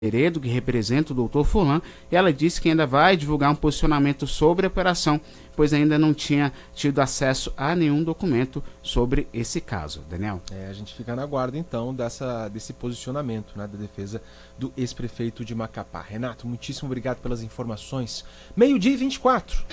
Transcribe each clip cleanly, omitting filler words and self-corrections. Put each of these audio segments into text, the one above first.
Heredo, que representa o doutor Furlan, e ela disse que ainda vai divulgar um posicionamento sobre a operação, pois ainda não tinha tido acesso a nenhum documento sobre esse caso. Daniel? A gente fica na guarda, então, desse posicionamento, né, da defesa do ex-prefeito de Macapá. Renato, muitíssimo obrigado pelas informações. 12h24.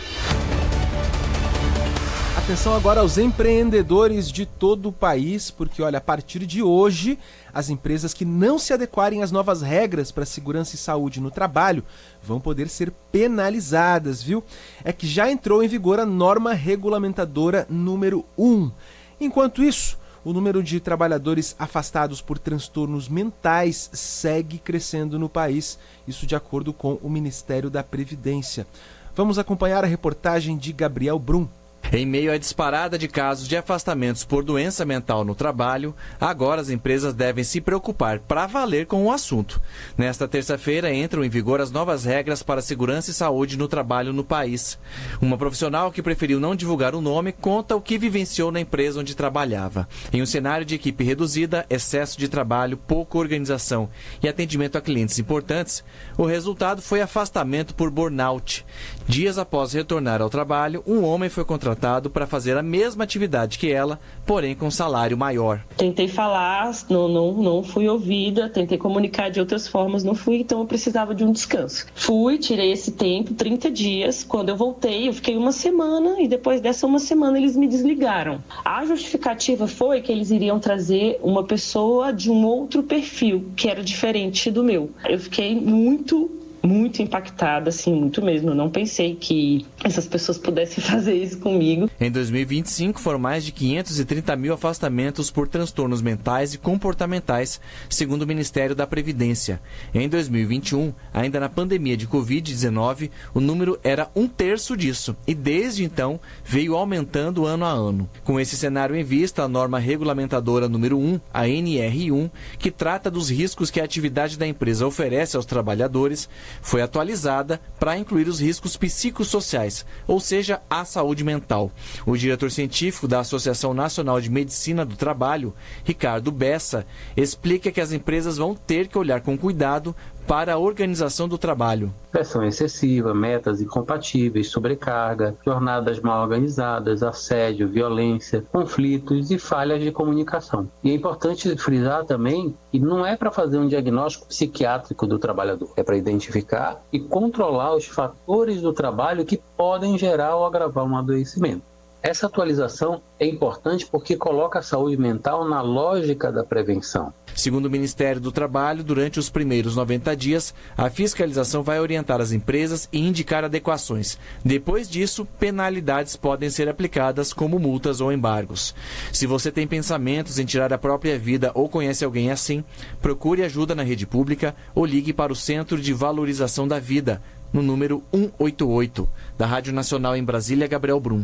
Atenção agora aos empreendedores de todo o país, porque, olha, a partir de hoje, as empresas que não se adequarem às novas regras para segurança e saúde no trabalho vão poder ser penalizadas, viu? É que já entrou em vigor a norma regulamentadora número 1. Enquanto isso, o número de trabalhadores afastados por transtornos mentais segue crescendo no país, isso de acordo com o Ministério da Previdência. Vamos acompanhar a reportagem de Gabriel Brum. Em meio à disparada de casos de afastamentos por doença mental no trabalho, agora as empresas devem se preocupar para valer com o assunto. Nesta terça-feira entram em vigor as novas regras para segurança e saúde no trabalho no país. Uma profissional que preferiu não divulgar o nome conta o que vivenciou na empresa onde trabalhava. Em um cenário de equipe reduzida, excesso de trabalho, pouca organização e atendimento a clientes importantes, o resultado foi afastamento por burnout. Dias após retornar ao trabalho, um homem foi contratado para fazer a mesma atividade que ela, porém com salário maior. Tentei falar, não fui ouvida, tentei comunicar de outras formas, não fui, então eu precisava de um descanso. Fui, tirei esse tempo, 30 dias, quando eu voltei, eu fiquei uma semana e depois dessa uma semana eles me desligaram. A justificativa foi que eles iriam trazer uma pessoa de um outro perfil, que era diferente do meu. Eu fiquei muito impactada, assim, muito mesmo. Eu não pensei que essas pessoas pudessem fazer isso comigo. Em 2025, foram mais de 530 mil afastamentos por transtornos mentais e comportamentais, segundo o Ministério da Previdência. Em 2021, ainda na pandemia de Covid-19, o número era 1/3 disso e, desde então, veio aumentando ano a ano. Com esse cenário em vista, a norma regulamentadora número 1, a NR1, que trata dos riscos que a atividade da empresa oferece aos trabalhadores, foi atualizada para incluir os riscos psicossociais, ou seja, a saúde mental. O diretor científico da Associação Nacional de Medicina do Trabalho, Ricardo Bessa, explica que as empresas vão ter que olhar com cuidado para a organização do trabalho. Pressão excessiva, metas incompatíveis, sobrecarga, jornadas mal organizadas, assédio, violência, conflitos e falhas de comunicação. E é importante frisar também que não é para fazer um diagnóstico psiquiátrico do trabalhador, é para identificar e controlar os fatores do trabalho que podem gerar ou agravar um adoecimento. Essa atualização é importante porque coloca a saúde mental na lógica da prevenção. Segundo o Ministério do Trabalho, durante os primeiros 90 dias, a fiscalização vai orientar as empresas e indicar adequações. Depois disso, penalidades podem ser aplicadas, como multas ou embargos. Se você tem pensamentos em tirar a própria vida ou conhece alguém assim, procure ajuda na rede pública ou ligue para o Centro de Valorização da Vida, no número 188. Da Rádio Nacional em Brasília, Gabriel Brum.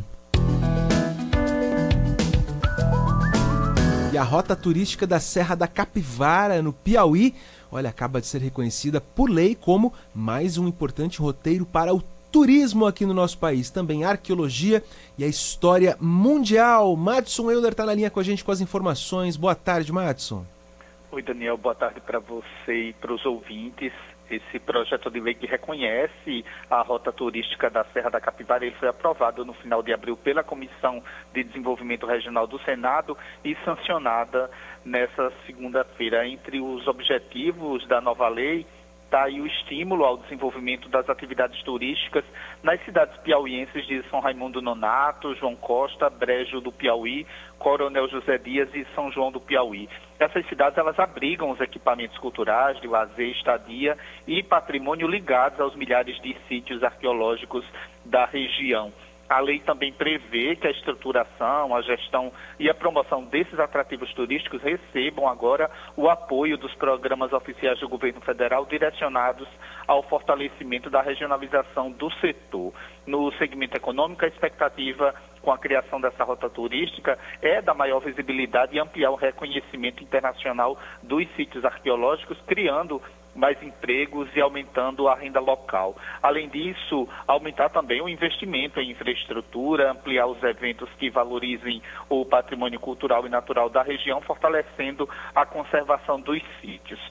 E a rota turística da Serra da Capivara, no Piauí, olha, acaba de ser reconhecida por lei como mais um importante roteiro para o turismo aqui no nosso país. Também a arqueologia e a história mundial. Madson Euler está na linha com a gente com as informações. Boa tarde, Madson. Oi, Daniel. Boa tarde para você e para os ouvintes. Esse projeto de lei que reconhece a rota turística da Serra da Capivara, ele foi aprovado no final de abril pela Comissão de Desenvolvimento Regional do Senado e sancionada nessa segunda-feira. Entre os objetivos da nova lei está aí o estímulo ao desenvolvimento das atividades turísticas nas cidades piauienses de São Raimundo Nonato, João Costa, Brejo do Piauí, Coronel José Dias e São João do Piauí. Essas cidades, elas abrigam os equipamentos culturais, de lazer, estadia e patrimônio ligados aos milhares de sítios arqueológicos da região. A lei também prevê que a estruturação, a gestão e a promoção desses atrativos turísticos recebam agora o apoio dos programas oficiais do governo federal direcionados ao fortalecimento da regionalização do setor. No segmento econômico, a expectativa com a criação dessa rota turística é da maior visibilidade e ampliar o reconhecimento internacional dos sítios arqueológicos, criando mais empregos e aumentando a renda local. Além disso, aumentar também o investimento em infraestrutura, ampliar os eventos que valorizem o patrimônio cultural e natural da região, fortalecendo a conservação dos sítios.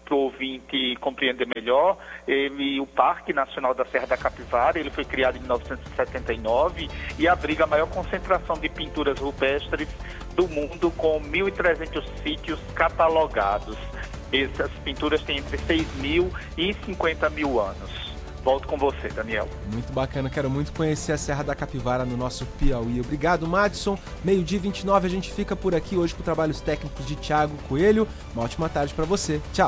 para o ouvinte compreender melhor, o Parque Nacional da Serra da Capivara, ele foi criado em 1979 e abriga a maior concentração de pinturas rupestres do mundo, com 1.300 sítios catalogados. Essas pinturas têm entre 6.000 e 50.000 anos. Volto com você, Daniel. Muito bacana, quero muito conhecer a Serra da Capivara no nosso Piauí. Obrigado, Madison. 12h29, a gente fica por aqui hoje com trabalhos técnicos de Thiago Coelho. Uma ótima tarde para você. Tchau.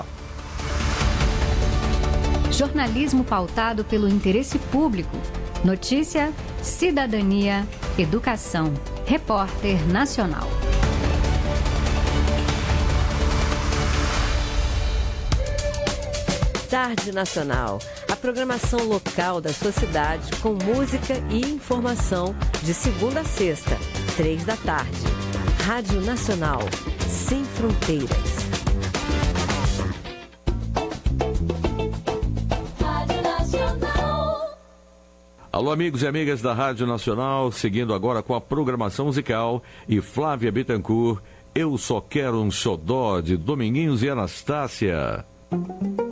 Jornalismo pautado pelo interesse público. Notícia, cidadania, educação. Repórter Nacional. Tarde Nacional, a programação local da sua cidade com música e informação de segunda a sexta, 15h. Rádio Nacional, sem fronteiras. Rádio Nacional. Alô, amigos e amigas da Rádio Nacional, seguindo agora com a programação musical e Flávia Bittencourt, Eu Só Quero um Xodó, de Dominguinhos e Anastácia.